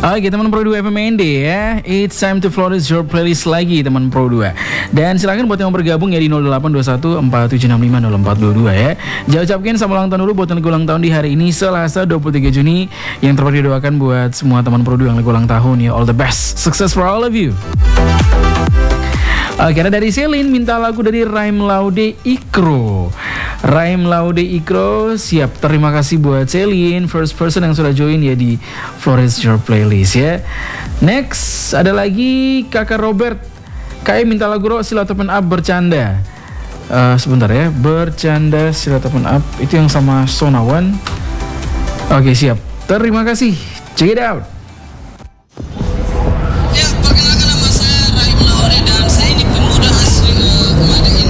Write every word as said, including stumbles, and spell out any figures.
Oke teman Pro dua F M N D ya, it's time to flawless your playlist lagi teman Pro dua. Dan silakan buat yang mau bergabung ya di nol delapan dua satu empat tujuh enam lima nol empat dua dua ya. Jangan ucapkan selamat ulang tahun dulu buat yang lagi ulang tahun di hari ini Selasa dua puluh tiga Juni. Yang terbaik didoakan buat semua teman Pro dua yang lagi ulang tahun ya, all the best, success for all of you. Oke, ada dari Selin minta lagu dari Raim Laude Ikro. Raim Laude Ikro siap. Terima kasih buat Selin, first person yang sudah join ya di Flores Your Playlist ya. Next ada lagi Kakak Robert. Kayak minta lagu rock Sila Topen Up Bercanda. Uh, sebentar ya, Bercanda Sila Topen Up itu yang sama Sonawan. Oke siap. Terima kasih. Check it out. Ya, perkenalkan nama saya Raim Laude dan saya ini pemuda asli uh, Madiun.